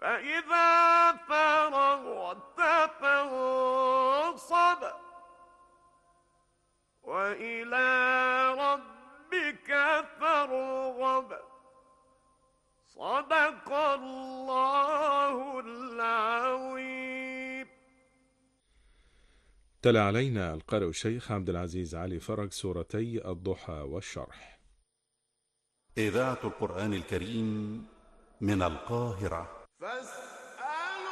فإذا فرغت فانصب وإلى ربك فارغب. صدق الله العظيم. تلا علينا القارئ الشيخ عبد العزيز علي فرج سورتي الضحى والشرح. إذاعة القرآن الكريم من القاهرة.